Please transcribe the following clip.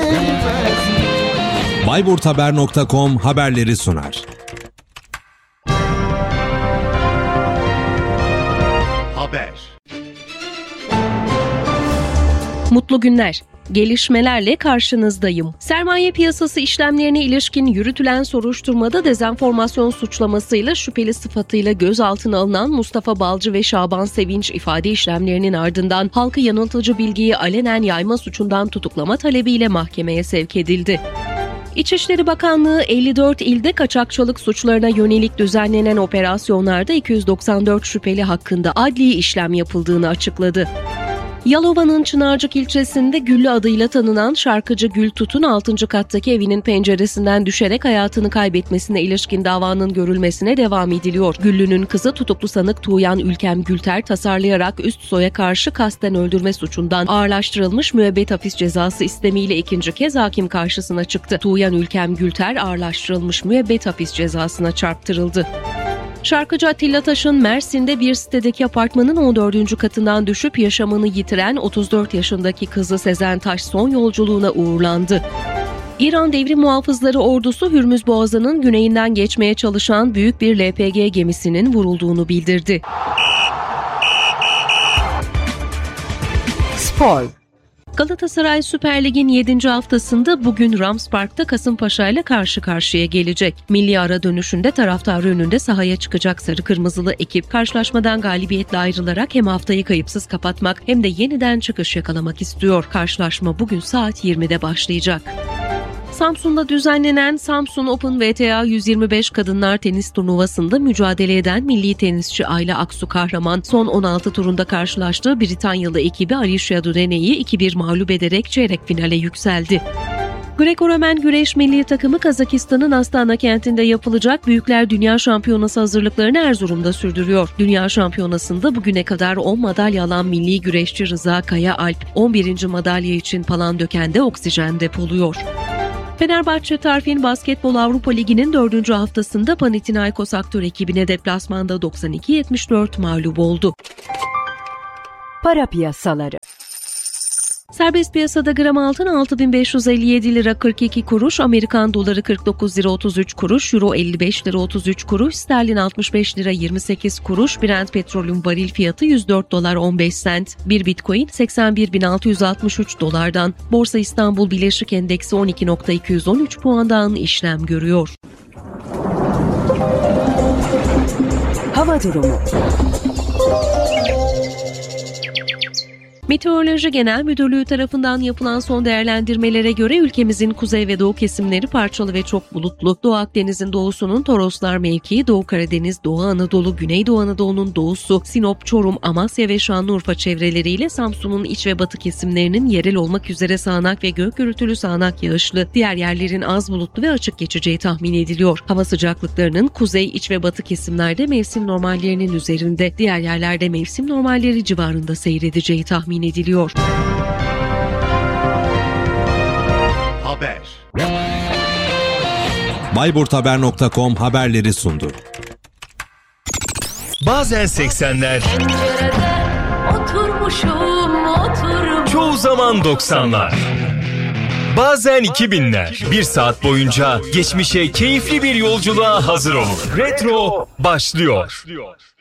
bayburthaber.com haberleri sunar. Haber. Mutlu günler. Gelişmelerle karşınızdayım. Sermaye piyasası işlemlerine ilişkin yürütülen soruşturmada dezenformasyon suçlamasıyla şüpheli sıfatıyla gözaltına alınan Mustafa Balcı ve Şaban Sevinç ifade işlemlerinin ardından halkı yanıltıcı bilgiyi alenen yayma suçundan tutuklama talebiyle mahkemeye sevk edildi. İçişleri Bakanlığı 54 ilde kaçakçılık suçlarına yönelik düzenlenen operasyonlarda 294 şüpheli hakkında adli işlem yapıldığını açıkladı. Yalova'nın Çınarcık ilçesinde Güllü adıyla tanınan şarkıcı Gül Tut'un 6. kattaki evinin penceresinden düşerek hayatını kaybetmesine ilişkin davanın görülmesine devam ediliyor. Güllü'nün kızı tutuklu sanık Tuğyan Ülkem Gülter tasarlayarak üst soya karşı kasten öldürme suçundan ağırlaştırılmış müebbet hapis cezası istemiyle ikinci kez hakim karşısına çıktı. Tuğyan Ülkem Gülter ağırlaştırılmış müebbet hapis cezasına çarptırıldı. Şarkıcı Atilla Taş'ın Mersin'de bir sitedeki apartmanın 14. katından düşüp yaşamını yitiren 34 yaşındaki kızı Sezen Taş son yolculuğuna uğurlandı. İran Devrim Muhafızları Ordusu Hürmüz Boğazı'nın güneyinden geçmeye çalışan büyük bir LPG gemisinin vurulduğunu bildirdi. Spor. Galatasaray Süper Lig'in 7. haftasında bugün Rams Park'ta Kasımpaşa ile karşı karşıya gelecek. Milli ara dönüşünde taraftarı önünde sahaya çıkacak sarı kırmızılı ekip karşılaşmadan galibiyetle ayrılarak hem haftayı kayıpsız kapatmak hem de yeniden çıkış yakalamak istiyor. Karşılaşma bugün saat 20'de başlayacak. Samsun'da düzenlenen Samsun Open VTA 125 kadınlar tenis turnuvasında mücadele eden milli tenisçi Ayla Aksu Kahraman son 16 turunda karşılaştığı Britanyalı ekibi Alicia Durene'yi 2-1 mağlup ederek çeyrek finale yükseldi. Greko-Romen güreş milli takımı Kazakistan'ın Astana kentinde yapılacak Büyükler Dünya Şampiyonası hazırlıklarını Erzurum'da sürdürüyor. Dünya Şampiyonası'nda bugüne kadar 10 madalya alan milli güreşçi Rıza Kaya Alp 11. madalya için Palandöken'de oksijen depoluyor. Fenerbahçe Tarfin Basketbol Avrupa Ligi'nin 4. haftasında Panathinaikos Aktör ekibine deplasmanda 92-74 mağlup oldu. Para piyasaları. Serbest piyasada gram altın 6.557 lira 42 kuruş, Amerikan doları 49 lira 33 kuruş, euro 55 lira 33 kuruş, sterlin 65 lira 28 kuruş, Brent petrolün varil fiyatı 104 dolar 15 sent, bir bitcoin 81.663 dolardan, Borsa İstanbul Birleşik Endeksi 12.213 puandan işlem görüyor. Hava durumu. Meteoroloji Genel Müdürlüğü tarafından yapılan son değerlendirmelere göre ülkemizin kuzey ve doğu kesimleri parçalı ve çok bulutlu. Doğu Akdeniz'in doğusunun Toroslar mevkii, Doğu Karadeniz, Doğu Anadolu, Güneydoğu Anadolu'nun doğusu, Sinop, Çorum, Amasya ve Şanlıurfa çevreleriyle Samsun'un iç ve batı kesimlerinin yerel olmak üzere sağanak ve gök gürültülü sağanak yağışlı, diğer yerlerin az bulutlu ve açık geçeceği tahmin ediliyor. Hava sıcaklıklarının kuzey, iç ve batı kesimlerde mevsim normallerinin üzerinde, diğer yerlerde mevsim normalleri civarında seyredeceği tahmin ediliyor. Haber. bayburthaber.com haberleri sundu. Bazen 80'ler, oturmuşum. çoğu zaman 90'lar. Bazen 2000'ler. Bir saat boyunca geçmişe keyifli bir yolculuğa hazır olun. Retro başlıyor.